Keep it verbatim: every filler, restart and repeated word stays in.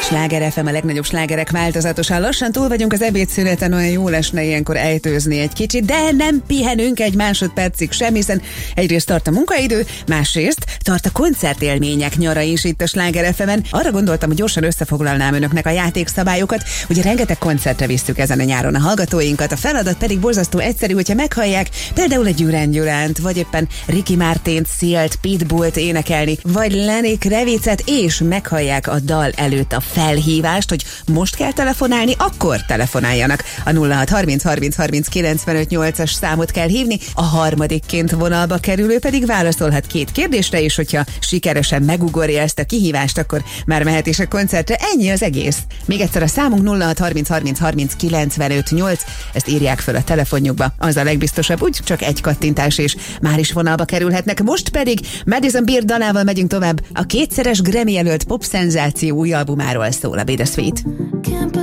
Sláger ef em, a legnagyobb slágerek változatosan. Lassan túl vagyunk az ebédszüneten, olyan jó lesne ilyenkor ejtőzni egy kicsit, de nem pihenünk egy másodpercig sem, hiszen egyrészt tart a munkaidő, másrészt tart a koncertélmények nyara is itt a Sláger ef emen. Arra gondoltam, hogy gyorsan összefoglalnám önöknek a játékszabályokat. Ugye rengeteg koncertre visztük ezen a nyáron a hallgatóinkat, a feladat pedig borzasztó egyszerű, hogyha meghallják például egy Duran Durant, vagy éppen Ricky Martint, Sealt, Pitbullt énekelni, vagy Lenny Kravitzet, és meghallják a dal előtt a felhívást, hogy most kell telefonálni, akkor telefonáljanak. A nulla hat harminc harminc harminc kilencvenöt nyolcas számot kell hívni, a harmadikként vonalba kerülő pedig válaszolhat két kérdésre, és hogyha sikeresen megugorja ezt a kihívást, akkor már mehet is a koncertre. Ennyi az egész. Még egyszer a számunk nulla hat harminc harminc harminc kilencvenöt nyolc, ezt írják föl a telefonjukba. Az a legbiztosabb, úgy csak egy kattintás, és már is vonalba kerülhetnek. Most pedig Madison Beer dalával megyünk tovább. A kétszeres Grammy jelölt popszenzáció új albumáról szól a Be The Sweet.